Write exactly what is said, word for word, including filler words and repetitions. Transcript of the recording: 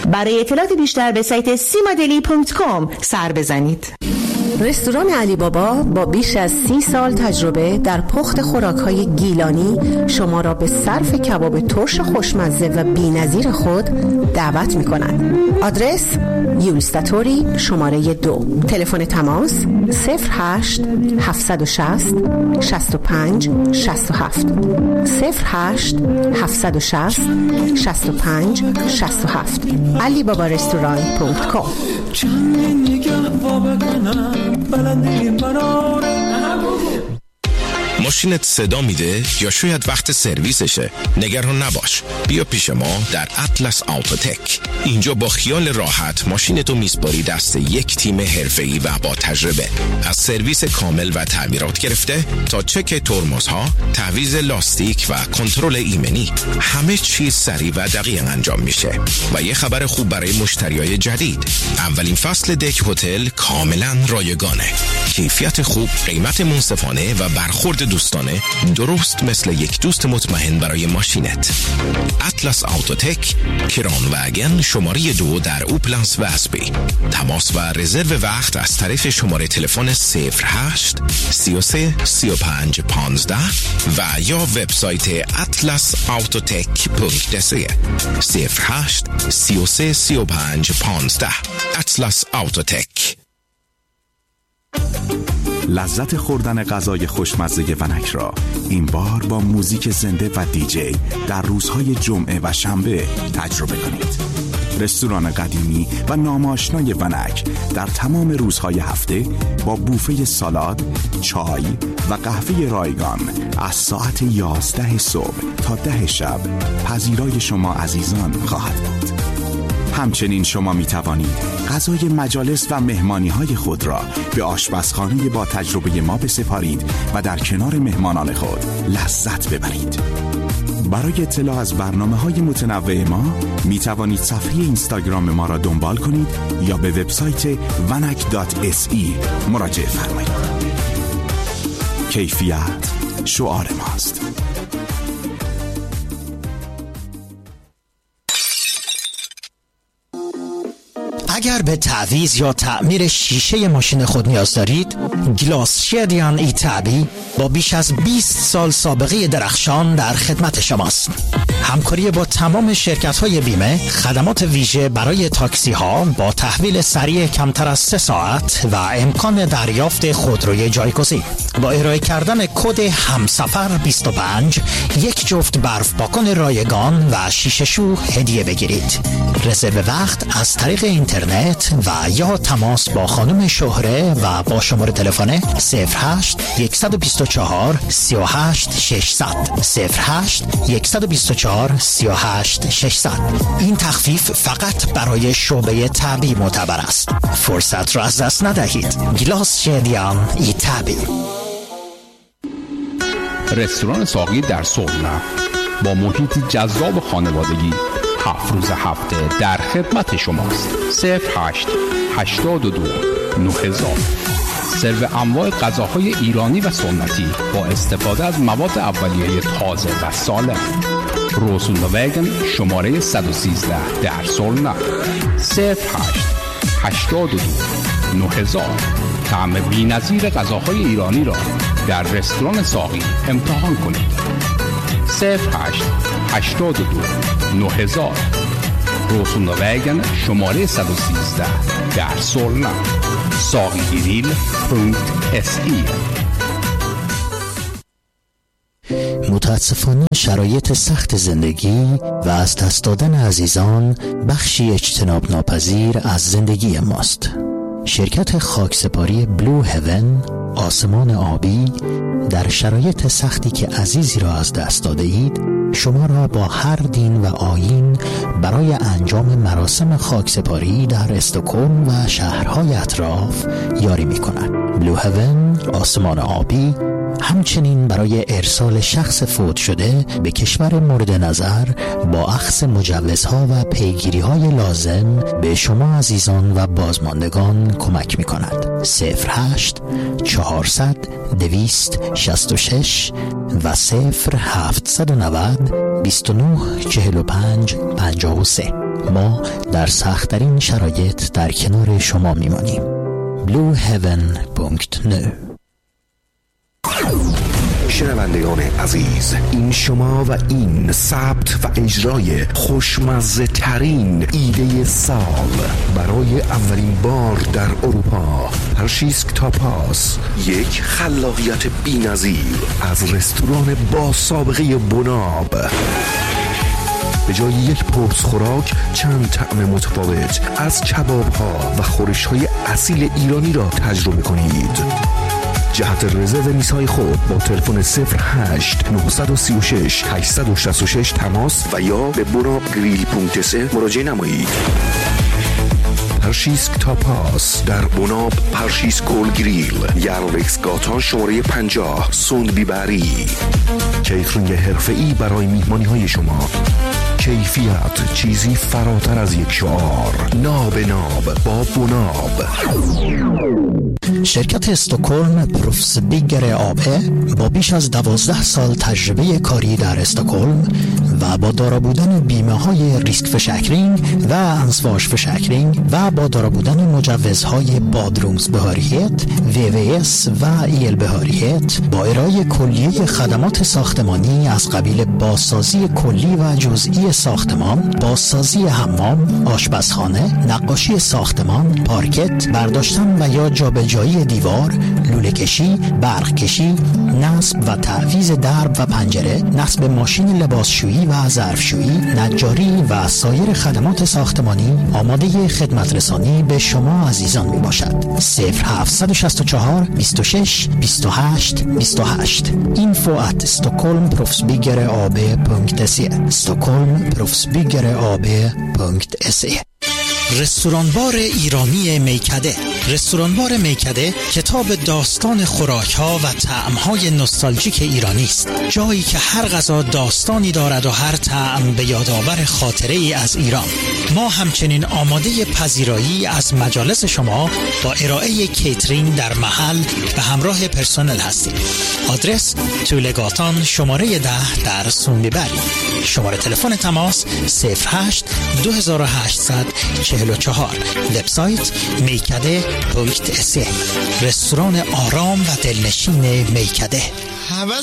برای اطلاعات بیشتر به سایت سیمادلی دات کام سر بزنید. رستوران علی بابا با بیش از سی سال تجربه در پخت خوراک‌های گیلانی شما را به صرف کباب ترش خوشمزه و بی‌نظیر خود دعوت می‌کند. آدرس یولستاتوری شماره دو. تلفن تماس صفر هشت هفت شش صفر شش پنج شش هفت صفر هشت هفت شش صفر شش پنج شش هفت علی بابا رستوران دات کام. ماشینت صدا میده یا شاید وقت سرویسشه؟ نگران نباش، بیا پیش ما در اطلس آوتوتک. اینجا با خیال راحت ماشینتو میسپاری دست یک تیم حرفه‌ای و با تجربه. از سرویس کامل و تعمیرات گرفته تا چک ترمزها، تعویض لاستیک و کنترل ایمنی، همه چیز سریع و دقیق انجام میشه. و یه خبر خوب برای مشتریای جدید، اولین فصل دک هتل کاملا رایگانه. کیفیت خوب، قیمت منصفانه و برخورد دوستانه، درست مثل یک دوست مطمئن برای ماشینت. اطلس آوتوتک، کران وگن شماره دو در اوپلنس و اسبی. تماس و رزرو وقت از طریق شماره تلفن صفر هشت سی و سه سی و پنج پانزده و یا وبسایت اطلس آوتوتک دات سی. صفر هشت سی و سه سی و پنج پانزده. اطلس آوتوتک. لذت خوردن غذای خوشمزه ونک را این بار با موزیک زنده و دیجی در روزهای جمعه و شنبه تجربه کنید. رستوران قدیمی و ناماشنای ونک در تمام روزهای هفته با بوفه سالاد، چای و قهوه رایگان از ساعت یازده صبح تا ده شب پذیرای شما عزیزان خواهد بود. همچنین شما می توانید غذای مجالس و مهمانی های خود را به آشپزخانه با تجربه ما بسپارید و در کنار مهمانان خود لذت ببرید. برای اطلاع از برنامه های متنوع ما می توانید صفحه اینستاگرام ما را دنبال کنید یا به وبسایت ونک دات اس ای مراجعه فرمایید. کیفیت شعار ماست. اگر به تعویض یا تعمیر شیشه ماشین خود نیاز دارید، گلاس شدیان ایتابی با بیش از بیست سال سابقه درخشان در خدمت شماست. همکاری با تمام شرکت‌های بیمه، خدمات ویژه برای تاکسی ها با تحویل سریع کمتر از سه ساعت و امکان دریافت خودروی جایگزین. با ارائه کردن کد همسفر بیست و پنج یک جفت برف پاکن رایگان و شیشه شو هدیه بگیرید. رزرو وقت از طریق اینترنت و یا تماس با خانم شهره و با شماره تلفن صفر هشت یک دو چهار سه هشت شش صفر صفر صفر هشت یک دو چهار سه هشت شش صفر. این تخفیف فقط برای شعبه تعبی معتبر است. فرصت را از دست ندهید. گلاس شدیان ایتابی. رستوران ساقی در سولنا با محیطی جذاب خانوادگی هفت روز هفته در خدمت شماست. صفر هشت هشتاد و دو نه هزار. سرو انواع غذاهای ایرانی و سنتی با استفاده از مواد اولیه تازه و سالم. روسون وگن شماره صد و سیزده در سولنا. صفر هشت هشتاد و دو نه هزار. طعم بی‌نظیر غذاهای ایرانی را در رستوران ساقی امتحان کنید. صفر هشت هشتاد و دو نه هزار. روسون وگن شماره صد و سیزده در سولنا. ساقی گریل پرونت اس ای. متاسفانه شرایط سخت زندگی و از دست دادن عزیزان بخشی اجتناب ناپذیر از زندگی ماست. شرکت خاکسپاری بلو هیون آسمان آبی در شرایط سختی که عزیزی را از دست داده اید شما را با هر دین و آیین برای انجام مراسم خاکسپاری در استکهلم و شهرهای اطراف یاری می کند. بلو هیون آسمان آبی همچنین برای ارسال شخص فوت شده به کشور مورد نظر با اخذ مجوزها و پیگیری‌های لازم به شما عزیزان و بازماندگان کمک می‌کند. صفر هشت چهارصد دویست شصت و شش و صفر هفتصد و نود بیست و نه چهل و پنج پنجاه و سه. ما در سخت‌ترین شرایط در کنار شما میمانیم. blue heaven dot n o. شنوندگان عزیز، این شما و این ثبت و اجرای خوشمزه ترین ایده سال برای اولین بار در اروپا. هرشیسک تاپاس، یک خلاقیت بی‌نظیر از رستوران با سابقه بناب. به جای یک پرس خوراک چند طعم متفاوت از کباب ها و خورش های اصیل ایرانی را تجربه کنید. جهت رزرو میزهای خود با تلفن صفر هشت نه سه شش هشت شش شش تماس و یا به بناب گریل دات اس مراجعه نمایید. هرشیسک تاپاس در بناب پرشیز گل گریل، یالوکس گاتان شماره پنجاه، سوندبی بری. کیترینگ حرفه‌ای برای میهمانی های شما. کیفیت چیزی فراتر از یک شعار. ناب ناب با بناب. شرکت استکهلم پروفسبیگر آبه با بیش از دوازده سال تجربه کاری در استکهلم و با دارا بودن بیمه های ریسک فشکرینگ و انسواش فشکرینگ و با دارا بودن مجوزهای بادرومز بهاریت، وی وی اس و ایل بهاریت، با ارائه کلیه خدمات ساختمانی از قبیل بازسازی کلی و جزئی ساختمان، بازسازی حمام، آشپزخانه، نقاشی ساختمان، پارکت، برداشتن و یا جابجایی دیوار، لوله کشی، برق کشی، نصب و تعویض درب و پنجره، نصب ماشین لباسشویی و ظرفشویی، نجاری و سایر خدمات ساختمانی آماده خدمت رسانی به شما عزیزان می باشد. صفر هفت شش چهار بیست و شش بیست و هشت بیست و هشت info at stockholm proffsbyggare a b punkt se stockholm proffsbyggare a b punkt se. رستورانبار ایرانی میکده. رستورانبار میکده کتاب داستان خوراک‌ها و طعم‌های نوستالژیک ایرانی است. جایی که هر غذا داستانی دارد و هر طعم به یادآور خاطره‌ای از ایران. ما همچنین آماده پذیرایی از مجالس شما با ارائه کیترینگ در محل به همراه پرسنل هستیم. آدرس طولگاتان شماره ده در سوندبری. شماره تلفن تماس صفر هشت دو هشت چهل و چهار. وبسایت میکده دات اس. رستوران آرام و دلنشین میکده.